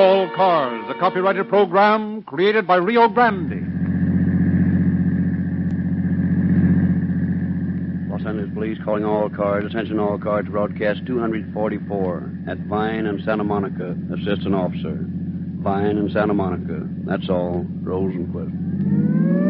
All Cars, a copyrighted program created by Rio Grande. Los Angeles Police calling all cars. Attention all cars to broadcast 244 at Vine and Santa Monica. Assistant officer. Vine and Santa Monica. That's all. Rosenquist.